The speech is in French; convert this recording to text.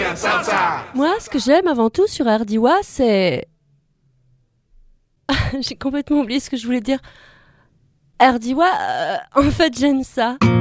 Moi, ce que j'aime avant tout sur Ardiwa, c'est... J'ai complètement oublié ce que je voulais dire. Ardiwa, en fait, j'aime ça.